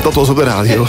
Dat was op de radio.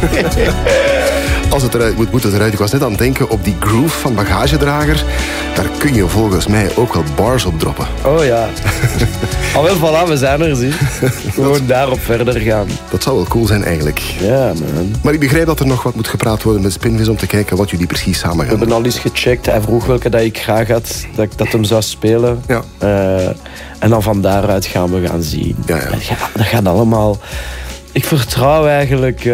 Als het eruit moet het eruit. Ik was net aan het denken op die groove van Bagagedrager. Daar kun je volgens mij ook wel bars op droppen. Oh ja. Al wel, voilà, we zijn er, zie. Gewoon daarop verder gaan. Dat zou wel cool zijn eigenlijk. Ja, man. Maar ik begrijp dat er nog wat moet gepraat worden met Spinvis om te kijken wat jullie precies samen gaan doen. We hebben al eens gecheckt. Hij vroeg welke dat ik graag had, dat ik dat hem zou spelen. Ja. En dan van daaruit gaan we gaan zien. Ja. Dat gaat allemaal... Ik vertrouw eigenlijk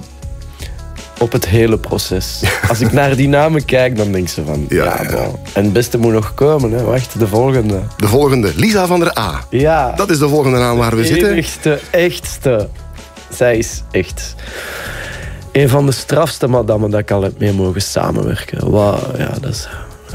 op het hele proces. Als ik naar die namen kijk, dan denk ze van... Ja. Bon. En het beste moet nog komen, hè. Wacht, de volgende. De volgende, Lisa van der A. Ja. Dat is de volgende naam waar we zitten. De echtste. Zij is echt... een van de strafste madammen dat ik al heb mee mogen samenwerken. Wow, ja, dat is...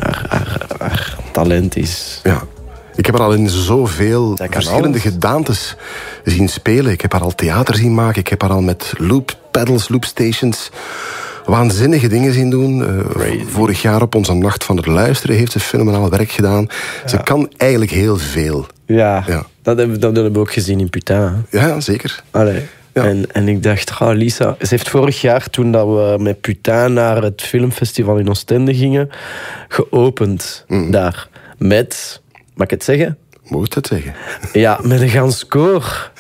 Haar talent is... Ja. Ik heb haar al in zoveel verschillende alles. gedaantes zien spelen. Ik heb haar al theater zien maken. Ik heb haar al met loop pedals, loop stations... waanzinnige dingen zien doen. Vorig jaar op onze Nacht van het Luisteren heeft ze fenomenaal werk gedaan. Ja. Ze kan eigenlijk heel veel. Ja. Dat hebben we ook gezien in Putain. Ja, zeker. Allee. Ja. En ik dacht, Lisa... Ze heeft vorig jaar, toen dat we met Putain naar het filmfestival in Oostende gingen, geopend daar. Met... Mag ik het zeggen? Mocht het zeggen. Ja, met een gans koor.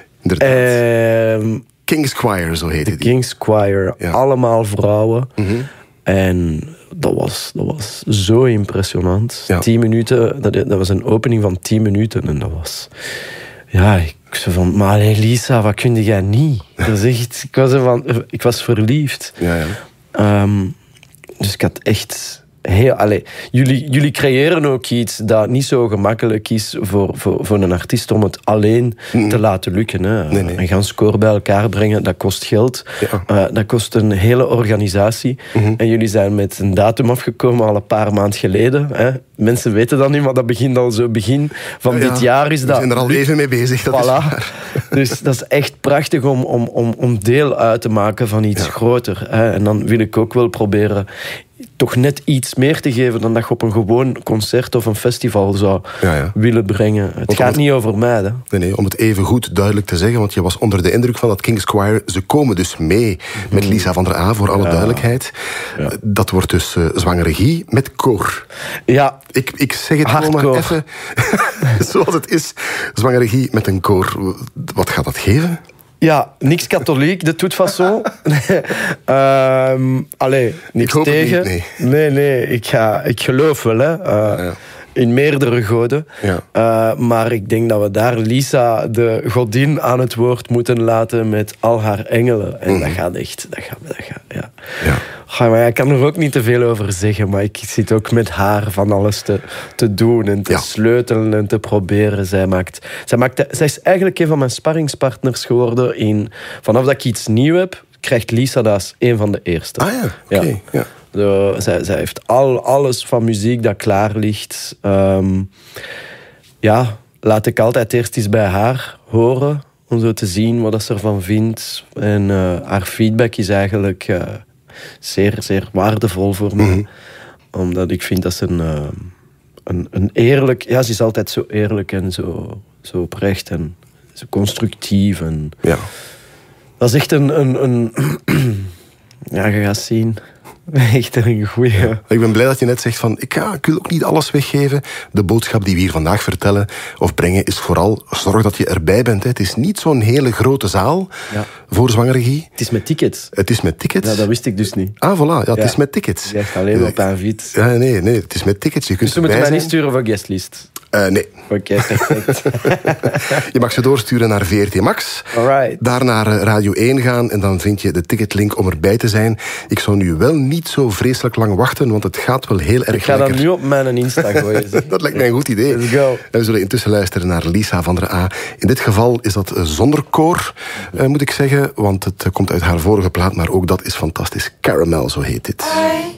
Inderdaad. King's Choir, zo heette die. King's Choir. Ja. Allemaal vrouwen. Mm-hmm. En dat was zo impressionant. Ja. 10 minuten, dat was een opening van 10 minuten. En dat was... Ja, ik zei van... Maar Lisa, wat kun jij niet? Dat is echt... Ik was verliefd. Ja. Dus ik had echt... Jullie creëren ook iets dat niet zo gemakkelijk is voor een artiest om het alleen te laten lukken. Hè. Nee. Een gans koor bij elkaar brengen, dat kost geld. Ja. Dat kost een hele organisatie. En jullie zijn met een datum afgekomen al een paar maanden geleden. Hè. Mensen weten dat niet, maar dat begint al zo begin van dit jaar. Is dat, we zijn er al even mee bezig, dat is waar. Dus dat is echt prachtig om deel uit te maken van iets groter. Hè. En dan wil ik ook wel proberen toch net iets meer te geven dan dat je op een gewoon concert of een festival zou willen brengen. Het gaat niet over mij. Hè. Nee, om het even goed duidelijk te zeggen, want je was onder de indruk van dat King's Choir. Ze komen dus mee met Lisa van der A, voor alle duidelijkheid. Ja. Dat wordt dus zwangere Guy met koor. Ja. Ik zeg het gewoon maar even zoals het is. Zwangere Guy met een koor. Wat gaat dat geven? Ja, niks katholiek, de toute façon. Niks ik tegen. Niet, nee. Ik geloof wel, hè. In meerdere goden. Ja. Maar ik denk dat we daar Lisa, de godin, aan het woord moeten laten met al haar engelen. En dat gaat echt... Ja. Maar ik kan er ook niet te veel over zeggen, maar ik zit ook met haar van alles te doen en te sleutelen en te proberen. Zij is eigenlijk een van mijn sparringspartners geworden. Vanaf dat ik iets nieuw heb, krijgt Lisa dat als een van de eerste. Ah ja, oké. Ja. Zij heeft alles van muziek dat klaar ligt. Laat ik altijd eerst eens bij haar horen, om zo te zien wat ze ervan vindt. En haar feedback is eigenlijk zeer, zeer waardevol voor me. Omdat ik vind dat ze een eerlijk... Ja, ze is altijd zo eerlijk en zo oprecht en zo constructief. En dat is echt een ja, je gaat zien. Echt een goeie. Ja. Ik ben blij dat je net zegt van... Ik wil ook niet alles weggeven. De boodschap die we hier vandaag vertellen of brengen is vooral... Zorg dat je erbij bent. Hè. Het is niet zo'n hele grote zaal voor zwangere Guy. Het is met tickets. Het is met tickets. Ja, dat wist ik dus niet. Ah, voilà. Ja, het is met tickets. Je echt alleen op invite. Ja, nee. Het is met tickets. Je kunt dus ze moeten mij niet sturen voor guestlist? Nee. Oké, perfect. Je mag ze doorsturen naar VRT Max. Alright. Daar naar Radio 1 gaan en dan vind je de ticketlink om erbij te zijn. Ik zou nu wel niet zo vreselijk lang wachten, want het gaat wel heel erg lekker. Ik ga dat nu op mijn Insta gooien. Dat lijkt mij een goed idee. Let's go. En we zullen intussen luisteren naar Lisa van der A. In dit geval is dat zonder koor, moet ik zeggen, want het komt uit haar vorige plaat, maar ook dat is fantastisch. Caramel, zo heet dit.